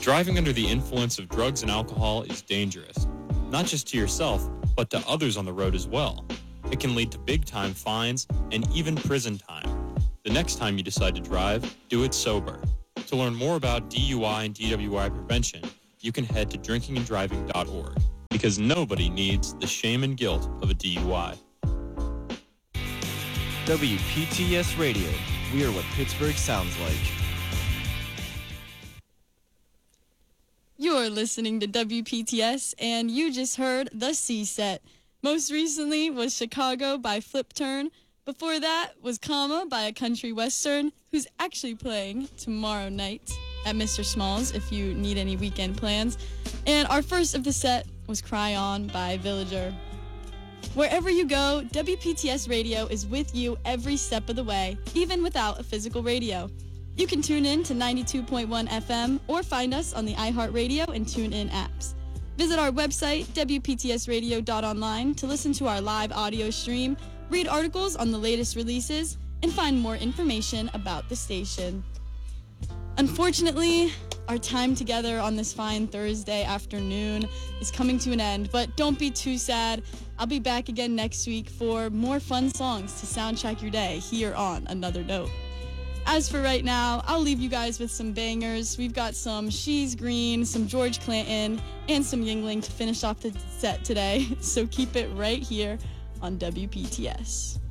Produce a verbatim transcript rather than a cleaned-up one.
Driving under the influence of drugs and alcohol is dangerous, not just to yourself, but to others on the road as well. It can lead to big-time fines and even prison time. The next time you decide to drive, do it sober. To learn more about D U I and D W I prevention, you can head to drinking and driving dot org, because nobody needs the shame and guilt of a D U I. W P T S Radio. We are what Pittsburgh sounds like. You're listening to W P T S, and you just heard The C Set. Most recently was Chicago by Flip Turn. Before that was Comma by a country western, who's actually playing tomorrow night at Mister Smalls if you need any weekend plans. And our first of the set was Cry On by Villager. Wherever you go, W P T S Radio is with you every step of the way, even without a physical radio. You can tune in to ninety-two point one F M or find us on the iHeartRadio and TuneIn apps. Visit our website, W P T S radio dot online, to listen to our live audio stream, read articles on the latest releases, and find more information about the station. Unfortunately, our time together on this fine Thursday afternoon is coming to an end, but don't be too sad. I'll be back again next week for more fun songs to soundtrack your day here on Another Note. As for right now, I'll leave you guys with some bangers. We've got some She's Green, some George Clinton, and some Yingling to finish off the set today, so keep it right here on W P T S.